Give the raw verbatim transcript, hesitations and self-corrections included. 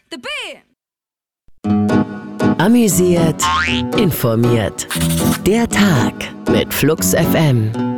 The band. Amüsiert, informiert. Der Tag mit Flux F M.